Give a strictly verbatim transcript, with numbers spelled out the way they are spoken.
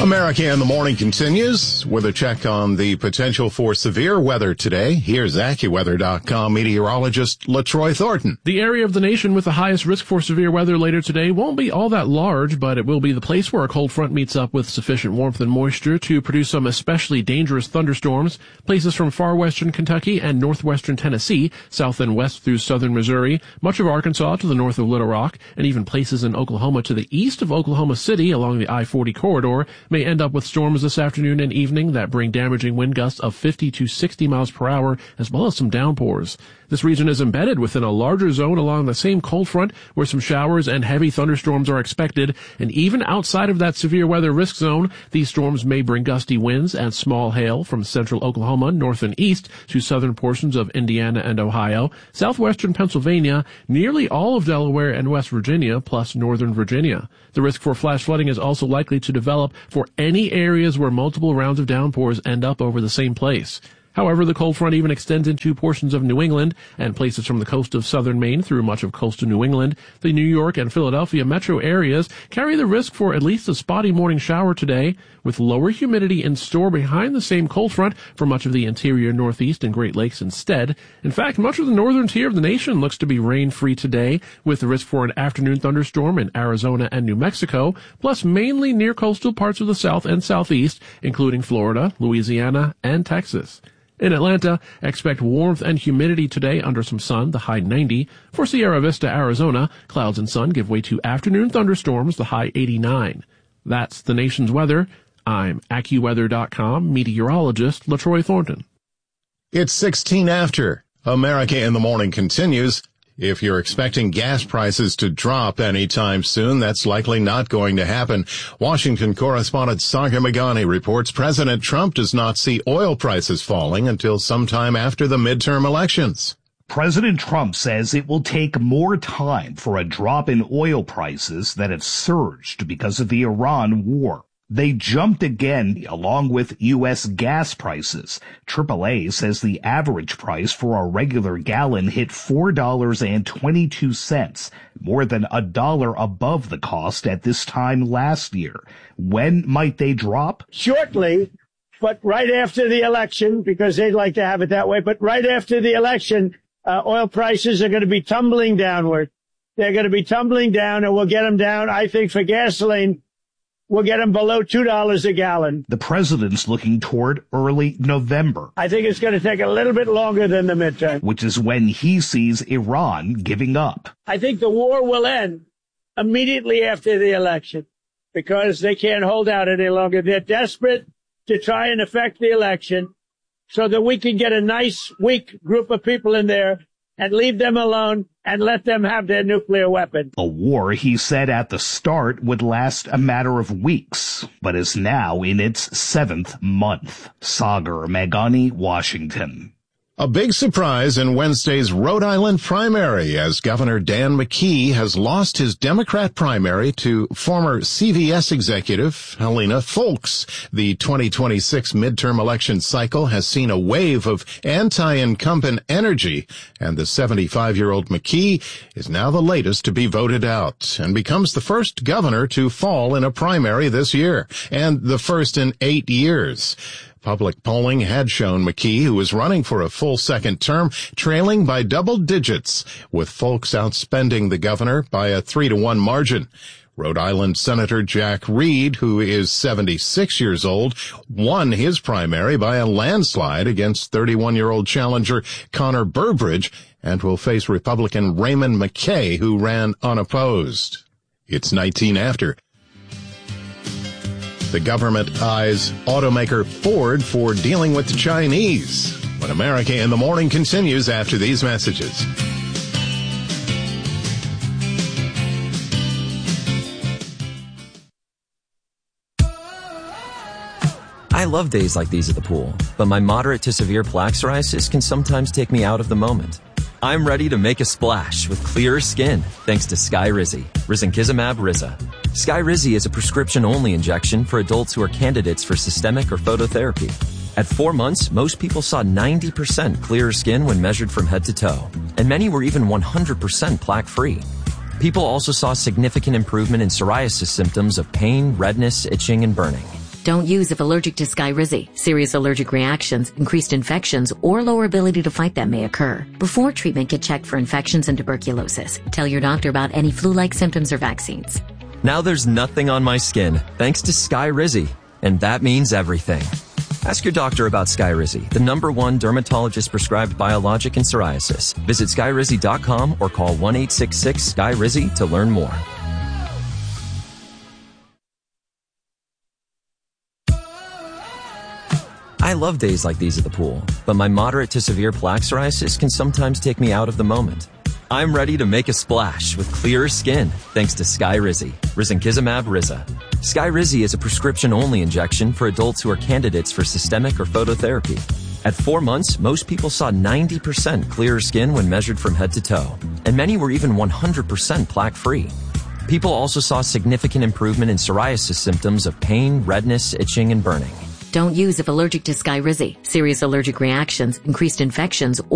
America in the Morning continues with a check on the potential for severe weather today. Here's AccuWeather dot com meteorologist LaTroy Thornton. The area of the nation with the highest risk for severe weather later today won't be all that large, but it will be the place where a cold front meets up with sufficient warmth and moisture to produce some especially dangerous thunderstorms. Places from far western Kentucky and northwestern Tennessee, south and west through southern Missouri, much of Arkansas to the north of Little Rock, and even places in Oklahoma to the east of Oklahoma City along the I forty corridor may end up with storms this afternoon and evening that bring damaging wind gusts of fifty to sixty miles per hour, as well as some downpours. This region is embedded within a larger zone along the same cold front where some showers and heavy thunderstorms are expected, and even outside of that severe weather risk zone, these storms may bring gusty winds and small hail from central Oklahoma, north and east to southern portions of Indiana and Ohio, southwestern Pennsylvania, nearly all of Delaware and West Virginia, plus northern Virginia. The risk for flash flooding is also likely to develop for any areas where multiple rounds of downpours end up over the same place. However, the cold front even extends into portions of New England and places from the coast of southern Maine through much of coastal New England. The New York and Philadelphia metro areas carry the risk for at least a spotty morning shower today, with lower humidity in store behind the same cold front for much of the interior Northeast and Great Lakes instead. In fact, much of the northern tier of the nation looks to be rain-free today, with the risk for an afternoon thunderstorm in Arizona and New Mexico, plus mainly near coastal parts of the south and southeast, including Florida, Louisiana, and Texas. In Atlanta, expect warmth and humidity today under some sun, the high ninety. For Sierra Vista, Arizona, clouds and sun give way to afternoon thunderstorms, the high eighty-nine. That's the nation's weather. I'm AccuWeather dot com meteorologist LaTroy Thornton. It's sixteen after. America in the Morning continues. If you're expecting gas prices to drop anytime soon, that's likely not going to happen. Washington correspondent Sagar Meghani reports President Trump does not see oil prices falling until sometime after the midterm elections. President Trump says it will take more time for a drop in oil prices that have surged because of the Iran war. They jumped again along with U S gas prices. triple A says the average price for a regular gallon hit four dollars and twenty-two cents, more than a dollar above the cost at this time last year. When might they drop? Shortly, but right after the election, because they'd like to have it that way. But right after the election, uh, oil prices are going to be tumbling downward. They're going to be tumbling down, and we'll get them down, I think, for gasoline. We'll get them below two dollars a gallon. The president's looking toward early November. I think it's going to take a little bit longer than the midterm. Which is when he sees Iran giving up. I think the war will end immediately after the election because they can't hold out any longer. They're desperate to try and affect the election so that we can get a nice, weak group of people in there and leave them alone and let them have their nuclear weapon. A war, he said at the start, would last a matter of weeks, but is now in its seventh month. Sagar Meghani, Washington. A big surprise in Wednesday's Rhode Island primary as Governor Dan McKee has lost his Democrat primary to former C V S executive Helena Foulkes. The twenty twenty-six midterm election cycle has seen a wave of anti-incumbent energy, and the seventy-five-year-old McKee is now the latest to be voted out and becomes the first governor to fall in a primary this year, and the first in eight years. Public polling had shown McKee, who was running for a full second term, trailing by double digits, with Foulkes outspending the governor by a three to one margin. Rhode Island Senator Jack Reed, who is seventy-six years old, won his primary by a landslide against thirty-one-year-old challenger Connor Burbridge and will face Republican Raymond McKay, who ran unopposed. It's nineteen after. The government eyes automaker Ford for dealing with the Chinese. When America in the Morning continues after these messages. I love days like these at the pool, but my moderate to severe plaque psoriasis can sometimes take me out of the moment. I'm ready to make a splash with clearer skin thanks to Skyrizi, risankizumab Riza. Skyrizi is a prescription-only injection for adults who are candidates for systemic or phototherapy. At four months, most people saw ninety percent clearer skin when measured from head to toe, and many were even one hundred percent plaque-free. People also saw significant improvement in psoriasis symptoms of pain, redness, itching, and burning. Don't use if allergic to Skyrizi. Serious allergic reactions, increased infections, or lower ability to fight them may occur. Before treatment, get checked for infections and tuberculosis. Tell your doctor about any flu-like symptoms or vaccines. Now there's nothing on my skin thanks to Skyrizi, and that means everything. Ask your doctor about Skyrizi, the number one dermatologist-prescribed biologic in psoriasis. Visit skyrizi dot com or call one eight six six Skyrizi to learn more. I love days like these at the pool, but my moderate to severe plaque psoriasis can sometimes take me out of the moment. I'm ready to make a splash with clearer skin thanks to Skyrizi, risankizumab Riza. Skyrizi is a prescription-only injection for adults who are candidates for systemic or phototherapy. At four months, most people saw ninety percent clearer skin when measured from head to toe, and many were even one hundred percent plaque-free. People also saw significant improvement in psoriasis symptoms of pain, redness, itching, and burning. Don't use if allergic to Skyrizi. Serious allergic reactions, increased infections,